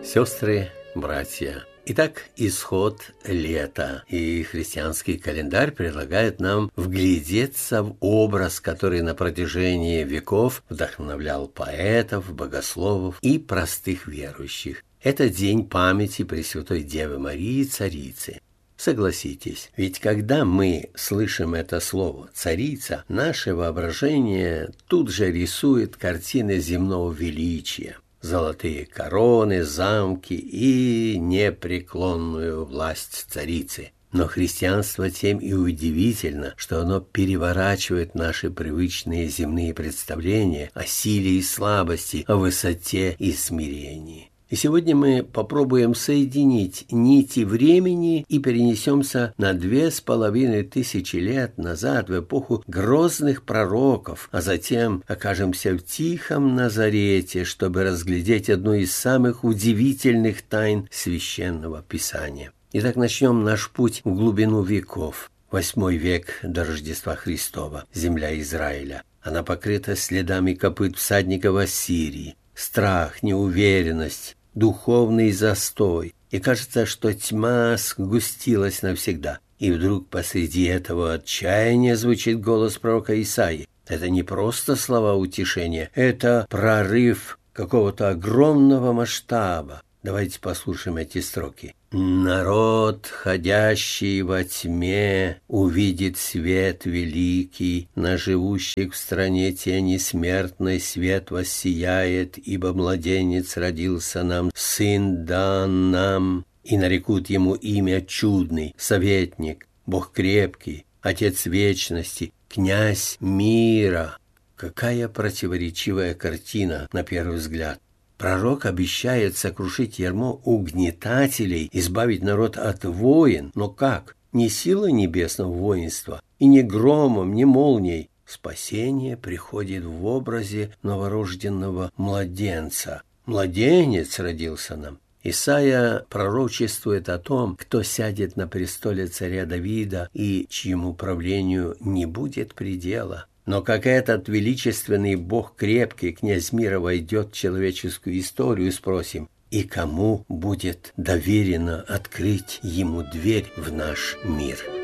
Сестры, братья, итак, исход лета, и христианский календарь предлагает нам вглядеться в образ, который на протяжении веков вдохновлял поэтов, богословов и простых верующих. Это день памяти Пресвятой Девы Марии, Царицы. Согласитесь, ведь когда мы слышим это слово «царица», наше воображение тут же рисует картины земного величия. Золотые короны, замки и непреклонную власть царицы. Но христианство тем и удивительно, что оно переворачивает наши привычные земные представления о силе и слабости, о высоте и смирении. И сегодня мы попробуем соединить нити времени и перенесемся на 2500 лет назад, в эпоху грозных пророков, а затем окажемся в тихом Назарете, чтобы разглядеть одну из самых удивительных тайн Священного Писания. Итак, начнем наш путь в глубину веков. 8 век до Рождества Христова, земля Израиля. Она покрыта следами копыт всадников Ассирии. Страх, неуверенность, духовный застой. И кажется, что тьма сгустилась навсегда. И вдруг посреди этого отчаяния звучит голос пророка Исаии. Это не просто слова утешения, это прорыв какого-то огромного масштаба. Давайте послушаем эти строки. «Народ, ходящий во тьме, увидит свет великий, на живущих в стране тени смертной свет воссияет, ибо младенец родился нам, сын дан нам, и нарекут ему имя чудный, советник, Бог крепкий, Отец вечности, князь мира». Какая противоречивая картина на первый взгляд. Пророк обещает сокрушить ярмо угнетателей, избавить народ от войн. Но как? Не силой небесного воинства, и не громом, не молнией. Спасение приходит в образе новорожденного младенца. Младенец родился нам. Исайя пророчествует о том, кто сядет на престоле царя Давида и чьему правлению не будет предела. Но как этот величественный Бог крепкий, князь мира, войдет в человеческую историю, спросим, и кому будет доверено открыть ему дверь в наш мир?